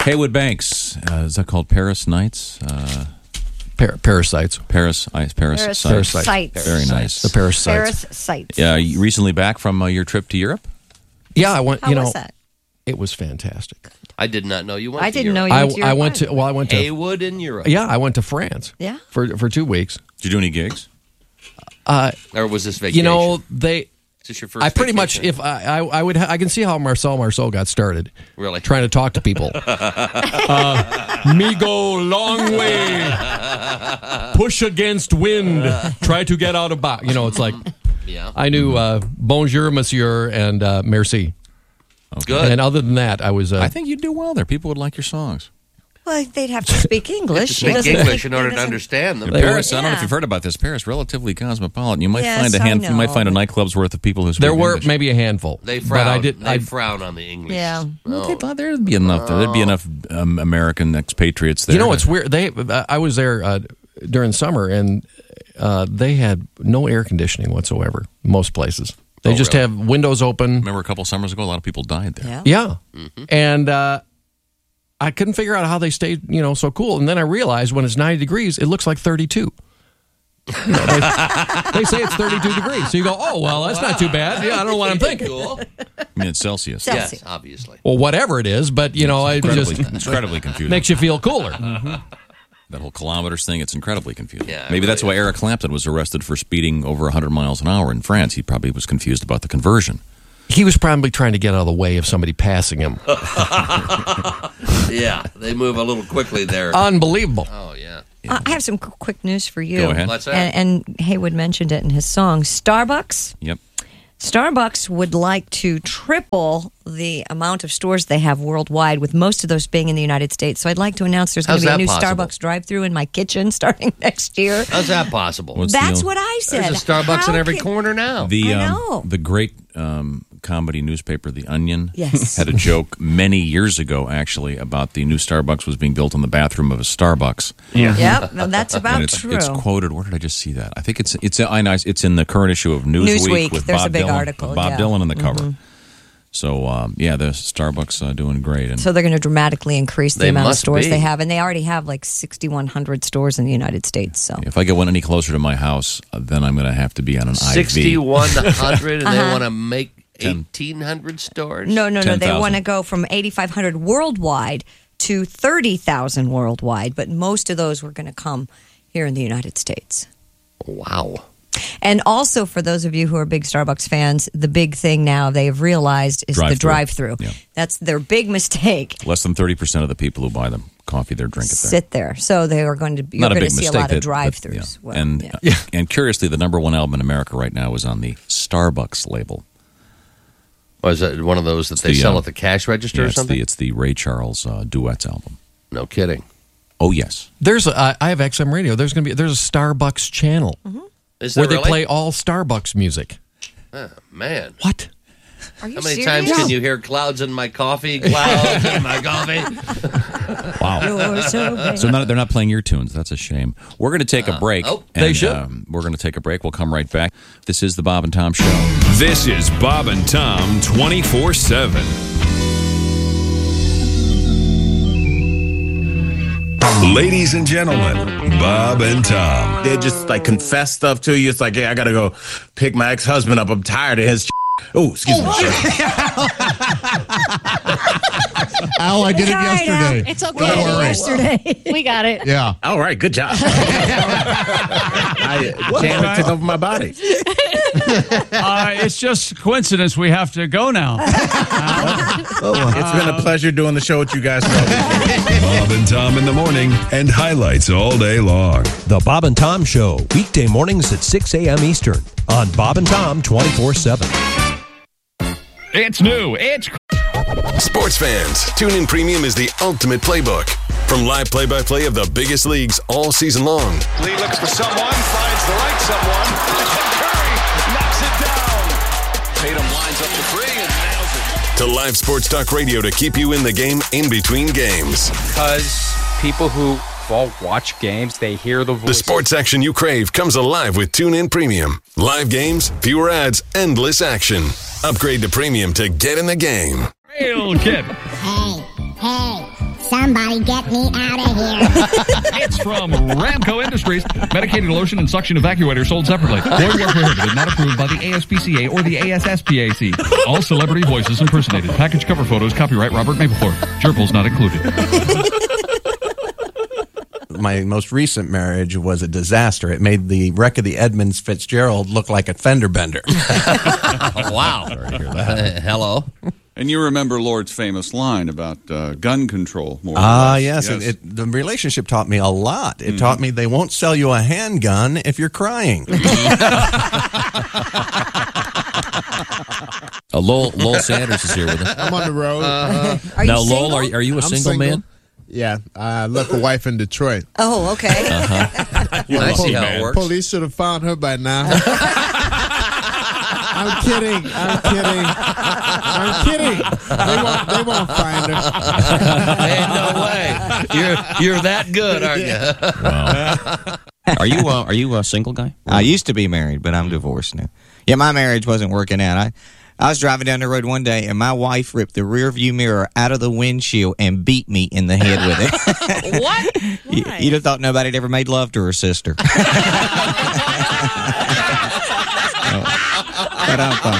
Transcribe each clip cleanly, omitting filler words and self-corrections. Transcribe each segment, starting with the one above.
Haywood Banks. Is that called Paris Nights? Parasites. Parasites. Very nice. The Parasites. Parasites. Yeah, you recently back from your trip to Europe? Yeah, I went. How was that? It was fantastic. I did not know you went. I to didn't know Europe. you went to Europe. I went to Haywood in Europe. Yeah, I went to France. Yeah. For 2 weeks. Did you do any gigs? Or was this vacation? Is this your first? I pretty much, vacation? if I can see how Marcel got started. Really? Trying to talk to people. Me go long way. Push against wind. Try to get out of box. It's like, Yeah. I knew bonjour, monsieur, and merci. Good. And other than that, I was... I think you'd do well there. People would like your songs. Well, they'd have to speak English. Speak English in order to understand them. Paris, I don't know if you've heard about this. Paris, relatively cosmopolitan. You might find a I You might find a nightclub's worth of people who speak There were English. maybe a handful. They frown. But They frown on the English. Yeah. Well, they thought there'd be enough. There'd be enough American expatriates there. It's weird. I was there during summer, and they had no air conditioning whatsoever. Most places, they just really? have windows open. Remember a couple summers ago, a lot of people died there. Yeah. Yeah, and I couldn't figure out how they stayed, so cool. And then I realized when it's 90 degrees, it looks like 32. They say it's 32 degrees, so you go, oh well, that's not too bad. Yeah, I don't know what I'm thinking. Cool. I mean, it's Celsius. Yes, obviously. Well, whatever it is, but It's incredibly confusing. makes you feel cooler. That whole kilometers thing, it's incredibly confusing. Yeah, Maybe it that's really why Eric Clapton was arrested for speeding over 100 miles an hour in France. He probably was confused about the conversion. He was probably trying to get out of the way of somebody passing him. Yeah, they move a little quickly there. Unbelievable. Oh, yeah. I have some quick news for you. Go ahead. What's that? And Haywood mentioned it in his song. Starbucks would like to triple the amount of stores they have worldwide, with most of those being in the United States. So I'd like to announce there's going to be a How's new that possible? Starbucks drive-thru in my kitchen starting next year. How's that possible? That's what I said. There's a Starbucks How in every can- corner now. The I know. the great comedy newspaper, The Onion, Yes. had a joke many years ago, actually, about the new Starbucks was being built in the bathroom of a Starbucks. Yep, no, that's And about it's, true. it's quoted. Where did I just see that? I think it's in the current issue of Newsweek. with There's Bob a big Dylan, article, Bob yeah. Dylan on the cover. So the Starbucks doing great. And So they're going to dramatically increase the They amount of must stores be. they have, and they already have like 6,100 stores in the United States. So if I get one any closer to my house, then I'm going to have to be on an IV. 6,100, and they want to make 1,800 stores? no, they 10,000. want to go from 8,500 worldwide to 30,000 worldwide, but most of those were going to come here in the United States. Wow. And also, for those of you who are big Starbucks fans, the big thing now they have realized is the drive-through. Yeah. That's their big mistake. Less than 30% of the people who buy them coffee, they're drink it there. Sit there. So they are going to you're Not a going big to see mistake. a lot of that- drive-throughs. yeah. Well, and yeah. and curiously, the number one album in America right now is on the Starbucks label. Oh, is that one of those that they sell at the cash register or something? It's the Ray Charles Duets album. No kidding. Oh yes, I have XM Radio. There's a Starbucks channel Is there where they really? play all Starbucks music. Oh, man. What? Are you How many serious? times can you hear clouds in my coffee? Clouds in my coffee? wow. You're so big. So they're not playing your tunes. That's a shame. We're going to take a break. oh. and, They should. We're going to take a break. We'll come right back. This is the Bob and Tom Show. This is Bob and Tom 24/7. Ladies and gentlemen, Bob and Tom. They just like confess stuff to you. It's like, hey, I gotta go pick my ex-husband up. I'm tired of his. Oh, excuse me. Al, I did it yesterday. It's okay. Don't worry. Yesterday. We got it. Yeah. All right, good job. I jammed it took over my body. It's just a coincidence we have to go now. It's been a pleasure doing the show with you guys. Bob and Tom in the morning and highlights all day long. The Bob and Tom Show, weekday mornings at 6 a.m. Eastern on Bob and Tom 24/7. It's new. It's Sports fans, TuneIn Premium is the ultimate playbook. From live play-by-play of the biggest leagues all season long. Lee looks for someone, finds the right someone, and Curry knocks it down. Tatum lines up the three and nails it. To live sports talk radio to keep you in the game in between games. Because people who watch games, they hear the voice. The sports action you crave comes alive with TuneIn Premium. Live games, fewer ads, endless action. Upgrade to Premium to get in the game. real kid. Hey, Somebody get me out of here. It's from Ramco Industries. Medicated lotion and suction evacuator sold separately. Void where prohibited. Not approved by the ASPCA or the ASSPAC. All celebrity voices impersonated. Package cover photos. Copyright Robert Mapplethorpe. Gerbils not included. My most recent marriage was a disaster. It made the wreck of the Edmunds Fitzgerald look like a fender bender. Wow. Sorry to hear that. Hello. And you remember Lord's famous line about gun control, more or less. Yes. The relationship taught me a lot. It taught me they won't sell you a handgun if you're crying. Lowell Sanders is here with us. I'm on the road. Now, Lowell, are you a single man? Yeah, I left a wife in Detroit. Oh, okay. I see how it works. Police should have found her by now. I'm kidding. They won't find her. Ain't no way. You're that good, aren't you? Wow. Are you a single guy? I used to be married, but I'm divorced now. Yeah, my marriage wasn't working out. I was driving down the road one day, and my wife ripped the rear view mirror out of the windshield and beat me in the head with it. What? You'd have thought nobody had ever made love to her sister. But I'm fine.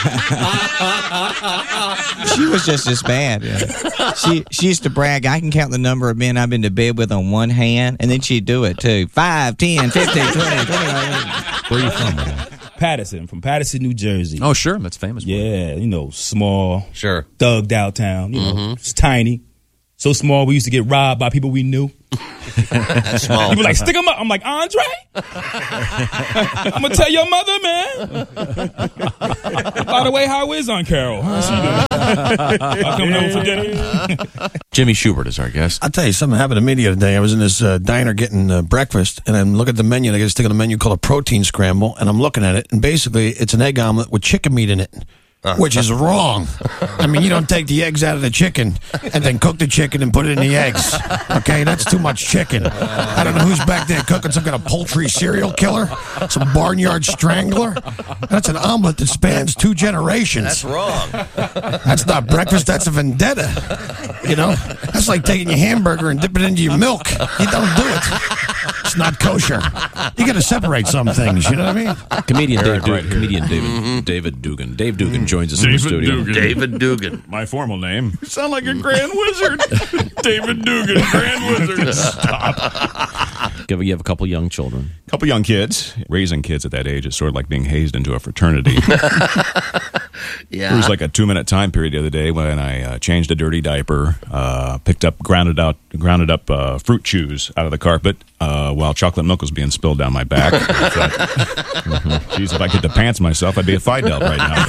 She was just as bad. Yeah. She used to brag, I can count the number of men I've been to bed with on one hand, and then she'd do it, too. 5, 10, 15, 20. Where are you from, man? Patterson, from Patterson, New Jersey. Oh, sure. That's famous. Yeah, small. Sure. Thugged out town. It's tiny. So small, we used to get robbed by people we knew. That's small. People like, stick them up. I'm like, Andre? I'm going to tell your mother, man. By the way, how is Aunt Carol? How's she doing? I'll come home for dinner. Jimmy Schubert is our guest. I'll tell you, something happened to me the other day. I was in this diner getting breakfast, and I'm looking at the menu, and I get a stick on the menu called a protein scramble, and I'm looking at it, and basically it's an egg omelet with chicken meat in it. Which is wrong. I mean, you don't take the eggs out of the chicken and then cook the chicken and put it in the eggs. Okay, that's too much chicken. I don't know who's back there cooking some kind of poultry serial killer, some barnyard strangler. That's an omelet that spans 2 generations. That's wrong. That's not breakfast, that's a vendetta. That's like taking your hamburger and dipping it into your milk. You don't do it. It's not kosher. You got to separate some things, you know what I mean? Comedian David Dugan. Dave Dugan joins us in the studio. David Dugan. My formal name. You sound like a grand wizard. David Dugan, grand wizard. Stop. You have a couple young children. A couple young kids. Raising kids at that age is sort of like being hazed into a fraternity. Yeah. There was like a 2-minute time period the other day when I changed a dirty diaper, grounded up fruit chews out of the carpet while chocolate milk was being spilled down my back. Geez, if I could depants myself, I'd be a Fidel right now.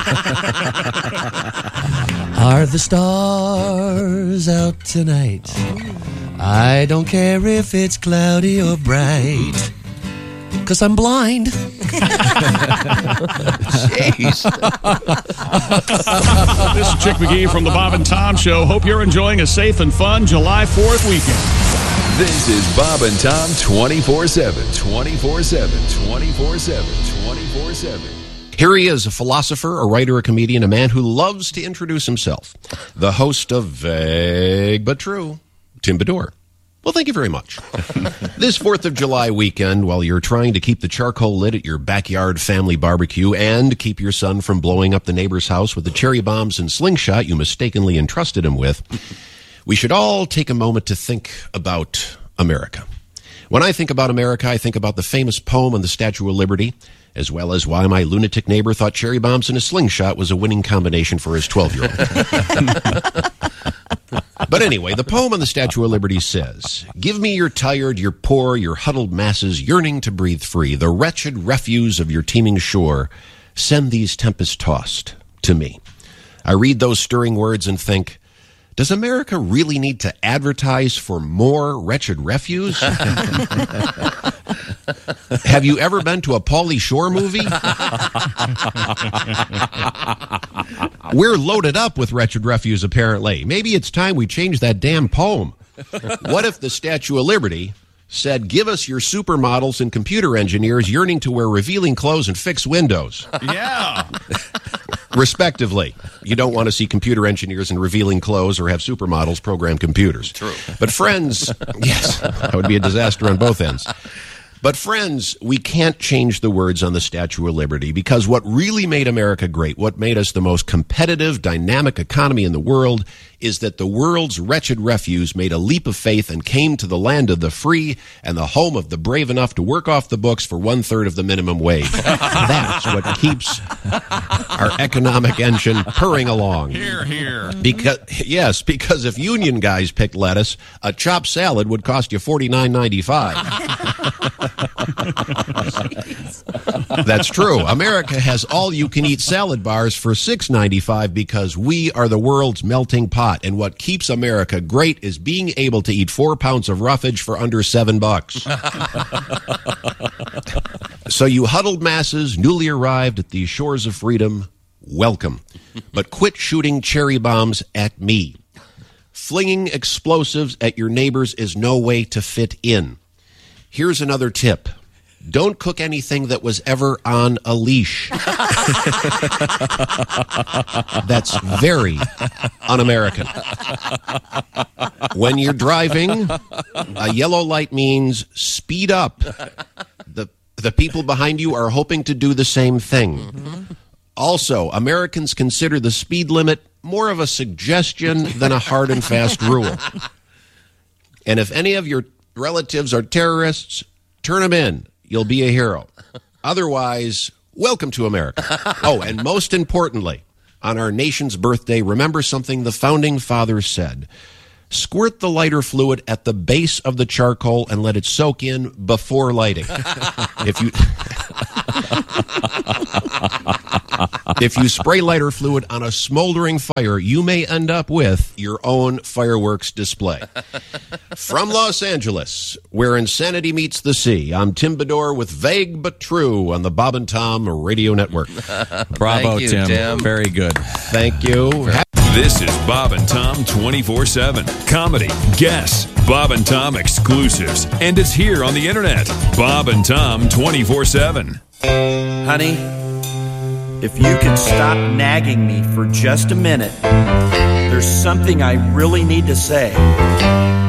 Are the stars out tonight? I don't care if it's cloudy or bright, 'cause I'm blind. Jeez. This is Chick McGee from the Bob and Tom Show. Hope you're enjoying a safe and fun July 4th weekend. This is Bob and Tom 24/7, 24/7, 24/7, 24/7. Here he is, a philosopher, a writer, a comedian, a man who loves to introduce himself. The host of Vague But True, Tim Bedore. Well, thank you very much. This 4th of July weekend, while you're trying to keep the charcoal lit at your backyard family barbecue and keep your son from blowing up the neighbor's house with the cherry bombs and slingshot you mistakenly entrusted him with, we should all take a moment to think about America. When I think about America, I think about the famous poem on the Statue of Liberty, as well as why my lunatic neighbor thought cherry bombs and a slingshot was a winning combination for his 12-year-old. But anyway, the poem on the Statue of Liberty says, "Give me your tired, your poor, your huddled masses yearning to breathe free, the wretched refuse of your teeming shore. Send these tempest-tossed to me." I read those stirring words and think, does America really need to advertise for more wretched refuse? Have you ever been to a Pauly Shore movie? We're loaded up with wretched refuse, apparently. Maybe it's time we change that damn poem. What if the Statue of Liberty said, "Give us your supermodels and computer engineers yearning to wear revealing clothes and fix windows." Yeah. Respectively. You don't want to see computer engineers in revealing clothes or have supermodels program computers. True. But friends, yes, that would be a disaster on both ends. But friends, we can't change the words on the Statue of Liberty, because what really made America great, what made us the most competitive, dynamic economy in the world, is that the world's wretched refuse made a leap of faith and came to the land of the free and the home of the brave enough to work off the books for 1/3 of the minimum wage. That's what keeps our economic engine purring along. Here, here. Because if union guys picked lettuce, a chopped salad would cost you $49.95. That's true. America has all-you-can-eat salad bars for $6.95 because we are the world's melting pot. And what keeps America great is being able to eat 4 pounds of roughage for under $7. So you huddled masses newly arrived at these shores of freedom, welcome. But quit shooting cherry bombs at me. Flinging explosives at your neighbors is no way to fit in. Here's another tip. Don't cook anything that was ever on a leash. That's very un-American. When you're driving, a yellow light means speed up. The people behind you are hoping to do the same thing. Also, Americans consider the speed limit more of a suggestion than a hard and fast rule. And if any of your relatives are terrorists, turn them in. You'll be a hero. Otherwise, welcome to America. Oh, and most importantly, on our nation's birthday, remember something the Founding Fathers said. Squirt the lighter fluid at the base of the charcoal and let it soak in before lighting. If you spray lighter fluid on a smoldering fire, you may end up with your own fireworks display. From Los Angeles, where insanity meets the sea, I'm Tim Bedore with Vague But True on the Bob and Tom Radio Network. Bravo, Thank you, Tim. Very good. Thank you. This is Bob and Tom 24/7. Comedy, guests, Bob and Tom exclusives, and it's here on the internet. Bob and Tom 24/7. Honey, if you can stop nagging me for just a minute, there's something I really need to say.